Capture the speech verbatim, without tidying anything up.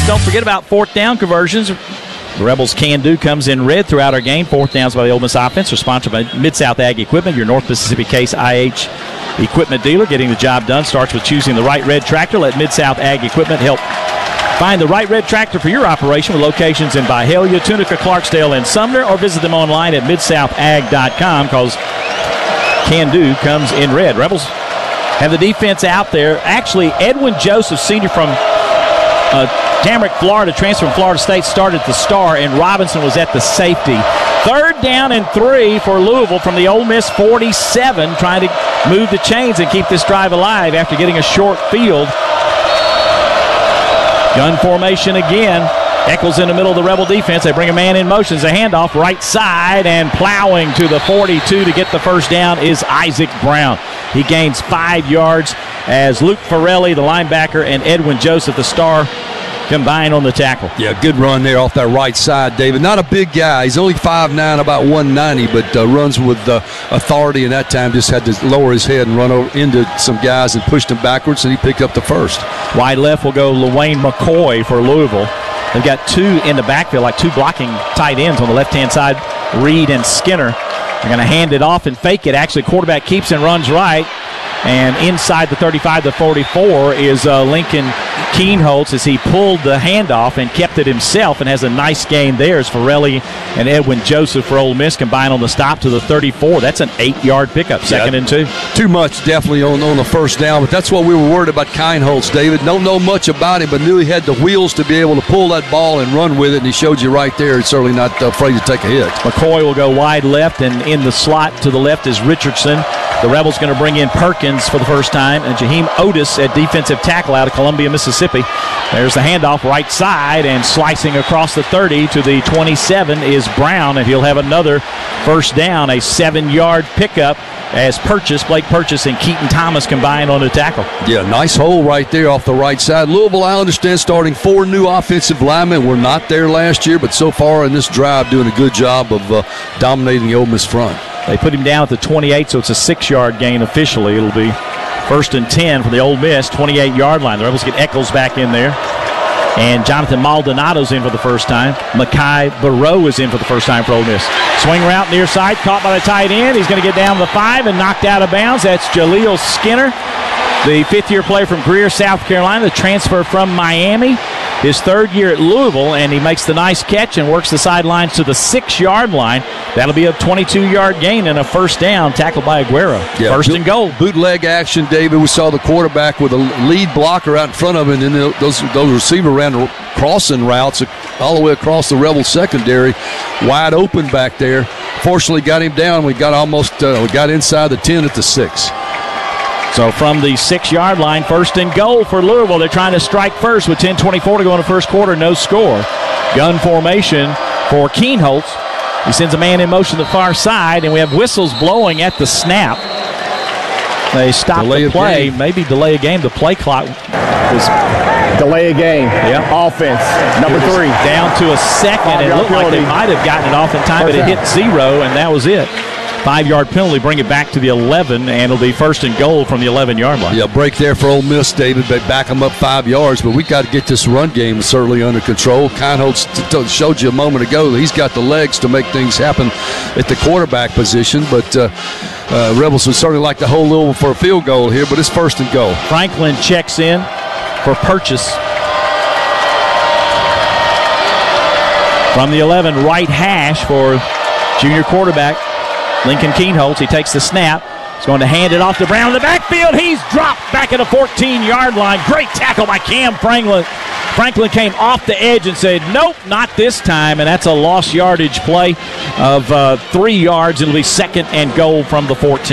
don't forget about fourth down conversions. The Rebels Can Do comes in red throughout our game. Fourth downs by the Ole Miss offense are sponsored by Mid-South Ag Equipment, your North Mississippi Case I H equipment dealer. Getting the job done starts with choosing the right red tractor. Let Mid-South Ag Equipment help find the right red tractor for your operation with locations in Byhalia, Tunica, Clarksdale, and Sumner, or visit them online at mid south ag dot com because Can Do comes in red. Rebels have the defense out there. Actually, Edwin Joseph, senior from uh, Tamarick, Florida, transfer from Florida State, started at the star, and Robinson was at the safety. Third down and three for Louisville from the Ole Miss forty-seven, trying to move the chains and keep this drive alive after getting a short field. Gun formation again. Eccles in the middle of the Rebel defense. They bring a man in motion. It's a handoff right side, and plowing to the forty-two to get the first down is Isaac Brown. He gains five yards as Luke Farrelly, the linebacker, and Edwin Joseph, the star, combine on the tackle. Yeah, good run there off that right side, David. Not a big guy. He's only five nine, about one ninety, but uh, runs with uh, authority, and that time just had to lower his head and run over into some guys and pushed them backwards, and he picked up the first. Wide left will go LaWayne McCoy for Louisville. They've got two in the backfield, like two blocking tight ends on the left-hand side, Reed and Skinner. They're going to hand it off and fake it. Actually, quarterback keeps and runs right. And inside the thirty-five to forty-four is uh, Lincoln Keenholz as he pulled the handoff and kept it himself and has a nice gain there as Farrelly and Edwin Joseph for Ole Miss combine on the stop to the thirty-four. That's an eight-yard pickup, second yeah, and two. Too much definitely on, on the first down, but that's what we were worried about Keenholz, David. Don't know much about him, but knew he had the wheels to be able to pull that ball and run with it, and he showed you right there. He's certainly not afraid to take a hit. McCoy will go wide left, and in the slot to the left is Richardson. The Rebels going to bring in Perkins for the first time, and Jaheim Otis at defensive tackle out of Columbia, Mississippi. There's the handoff right side, and slicing across the thirty to the twenty-seven is Brown, and he'll have another first down, a seven-yard pickup as Purchase, Blake Purchase, and Keaton Thomas combine on the tackle. Yeah, nice hole right there off the right side. Louisville, I understand, starting four new offensive linemen. Were not there last year, but so far in this drive doing a good job of uh, dominating the Ole Miss front. They put him down at the twenty-eight, so it's a six-yard gain officially. It'll be first and ten for the Ole Miss, twenty-eight-yard line. The Rebels get Eccles back in there. And Jonathan Maldonado's in for the first time. Makai Barrow is in for the first time for Ole Miss. Swing route near side, caught by the tight end. He's going to get down to the five and knocked out of bounds. That's Jaleel Skinner, the fifth-year player from Greer, South Carolina, the transfer from Miami. His third year at Louisville, and he makes the nice catch and works the sidelines to the six-yard line. That'll be a twenty-two-yard gain and a first down, tackled by Aguero. Yeah, first and goal. Bootleg action, David. We saw the quarterback with a lead blocker out in front of him, and then those, those receiver ran crossing routes all the way across the Rebel secondary, wide open back there. Fortunately, got him down. We got almost uh, we got inside the ten at the six. So from the six-yard line, first and goal for Louisville. They're trying to strike first with ten twenty-four to go in the first quarter, no score. Gun formation for Keenholz. He sends a man in motion to the far side, and we have whistles blowing at the snap. They stop delay the play, maybe delay a game. The play clock was delay a game. Yeah. Offense, number three. Down to a second. It looked like they might have gotten it off in time, but it hit zero, and that was it. Five-yard penalty, bring it back to the eleven, and it'll be first and goal from the eleven-yard line. Yeah, break there for Ole Miss, David. They back them up five yards, but we got to get this run game certainly under control. Keenholz showed you a moment ago that he's got the legs to make things happen at the quarterback position, but uh, uh, Rebels would certainly like to hold Louisville for a field goal here, but it's first and goal. Franklin checks in for Purchase. From the eleven, right hash for junior quarterback Lincoln Keenholz. He takes the snap. He's going to hand it off to Brown in the backfield. He's dropped back at the fourteen-yard line. Great tackle by Cam Franklin. Franklin came off the edge and said, nope, not this time. And that's a lost yardage play of uh, three yards. It'll be second and goal from the fourteen.